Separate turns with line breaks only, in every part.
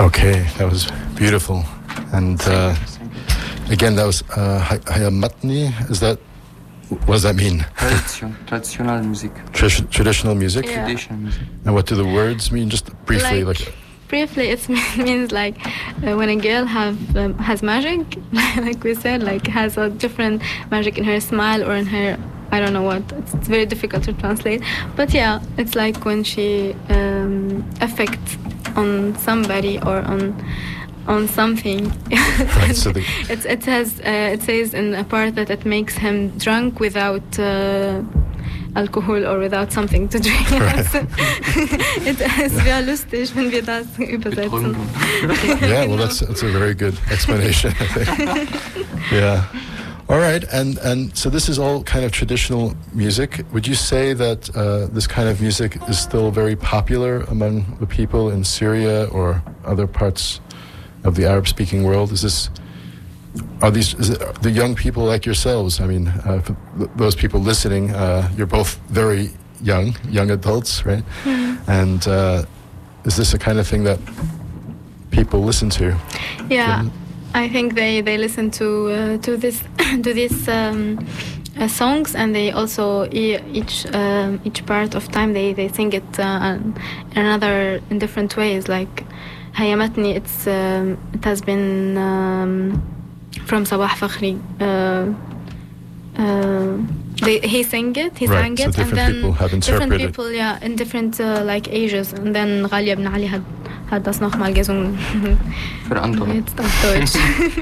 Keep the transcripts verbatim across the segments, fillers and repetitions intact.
Okay, that was beautiful. And uh, again, that was uh, Hayamatni. Is that, what does that mean?
Tradition, traditional music.
Tra- traditional music?
Yeah.
Traditional music.
And what do the words mean? Just briefly,
Like,
like.
Briefly, it means like uh, when a girl have um, has magic, like we said, like has a different magic in her smile or in her, I don't know what. It's, it's very difficult to translate. But yeah, it's like when she um, affects on somebody or on on something.
Right, so the,
it's, it has uh, it says in a part that it makes him drunk without uh, alcohol or without something to drink.
Right.
Es ist sehr lustig, wenn wir das übersetzen.
yeah, well, that's that's a very good explanation, I think. Yeah. All right, and and so this is all kind of traditional music. Would you say that uh, this kind of music is still very popular among the people in Syria or other parts of the Arab-speaking world? Is this are these is it, the young people like yourselves? I mean, uh, for th- those people listening, uh, you're both very young, young adults, right?
Mm-hmm.
And uh, is this a kind of thing that people listen to?
Yeah.
Can-
I think they, they listen to uh, to this to these um, uh, songs, and they also e- each um, each part of time they, they sing it uh, in another in different ways. Like Hayamatni, it's um, it has been um, from Sabah Fakhri. Uh, uh, they, he sang it, he
Right,
sang
so
it, and
different
then
people have
different
interpreted.
people, yeah, in different uh, like ages, and then Ghalia ibn Ali had hat das nochmal gesungen.
Für andere.
Jetzt auf Deutsch.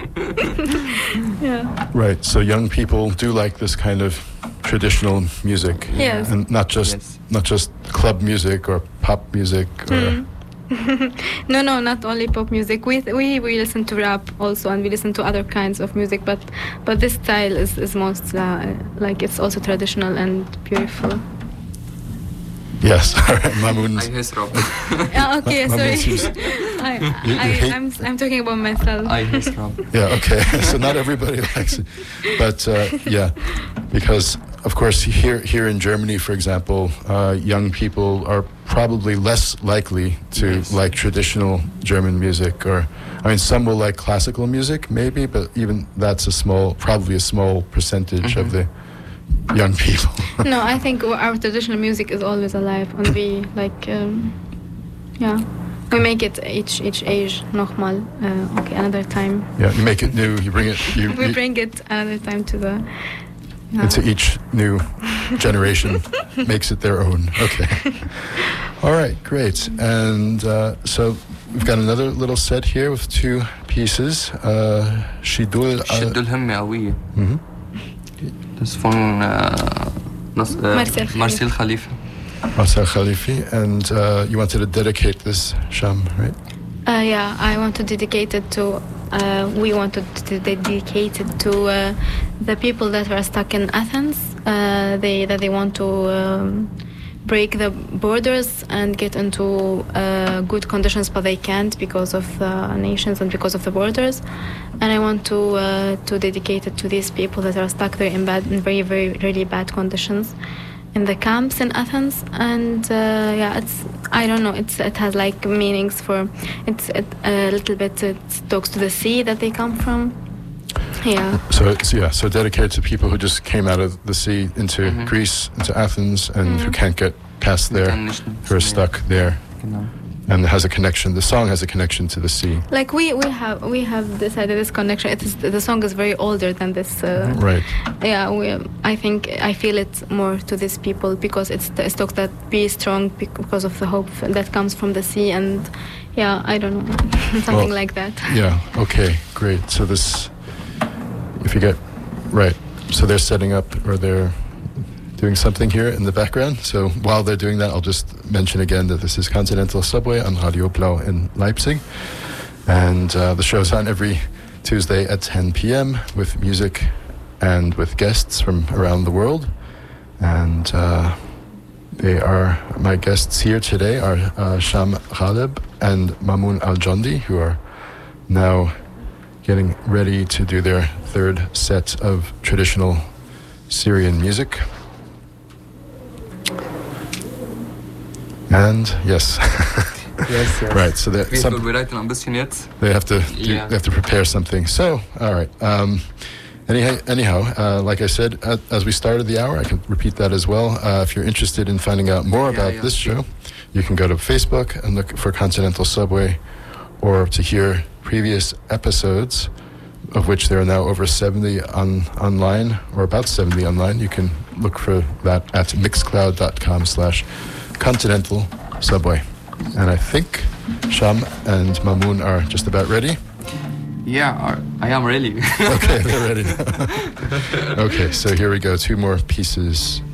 Yeah.
Right, so young people do like this kind of traditional music,
Yes.
and not just
Yes.
not just club music or pop music. Or,
Mm. No, no, not only pop music. We we we listen to rap also, and we listen to other kinds of music. But but this style is is most uh, like it's also traditional and beautiful.
Yes, all right, Mamoun.
I hate rap.
Yeah, okay,
Ma-
sorry.
Mamoun seems-
I,
You- you
I,
hate-
I'm I'm talking about myself.
I hate rap.
Yeah, okay. So not everybody likes it, but uh, yeah, because of course here here in Germany, for example, uh, young people are probably less likely to
Yes.
like traditional German music, or I mean, some will like classical music, maybe, but even that's a small, probably a small percentage of
Mhm.
the young people.
No, I think our traditional music is always alive, and we like, um, yeah, we make it each each age nochmal. Uh, okay, another time.
Yeah, you make it new. You bring it. You,
We
you-
bring it another time to the. yeah.
into each new generation makes it their own. Okay. All right, great. And uh, so we've got another little set here with two pieces. Uh, Shidul.
شد الهمة قوية.
Mhm.
Das ist von äh, Nas- äh,
Marcel Khalifa.
Marcel Khalifa.
Marcel Khalifi. And uh, you wanted to dedicate this, Sham, right?
Uh, yeah, I want to dedicate it to. Uh, we wanted to dedicate it to uh, the people that were stuck in Athens. Uh, they that they want to um, break the borders and get into uh, good conditions, but they can't because of the nations and because of the borders. And I want to uh, to dedicate it to these people that are stuck there in bad, in very, very, really bad conditions in the camps in Athens. And uh, yeah, it's I don't know. It's it has like meanings for it's it, a little bit. It talks to the sea that they come from. Yeah.
So it's, yeah, so dedicated to people who just came out of the sea into
Mhm.
Greece, into Athens, and who
Mhm.
can't get past there,
Kann nicht
who are stuck there,
Genau.
and it has a connection. The song has a connection to the sea.
Like we, we have we have decided this connection. It is the song is very older than this. Uh,
Right.
Yeah, we, I think I feel it more to these people because it's it's talk that be strong because of the hope that comes from the sea, and yeah, I don't know, something
Well,
like that.
Yeah, okay, great. So this, if you get, right, so they're setting up, or they're doing something here in the background. So while they're doing that, I'll just mention again that this is Continental Subway on Radio Blau in Leipzig. And uh, the show's on every Tuesday at ten p.m. with music and with guests from around the world. And uh, they are, my guests here today are uh, Sham Ghalib and Mamoun Al-Jondi, who are now getting ready to do their third set of traditional Syrian music. And yes,
Yes, yes.
Right. So that
Wir
some,
vorbereiten ein bisschen jetzt.
they have to do,
Yeah.
they have to prepare something. So, all right. Um, anyhow, anyhow uh, like I said, uh, as we started the hour, I can repeat that as well. Uh, if you're interested in finding out more
Yeah,
about
yeah.
this show, you can go to Facebook and look for Continental Subway, or to hear previous episodes, of which there are now over seventy on online, or about seventy online. You can look for that at mixcloud.com slash Continental Subway. And I think Sham and Mamoon are just about ready.
Yeah, I am ready.
Okay, they're ready now. Okay, so here we go. Two more pieces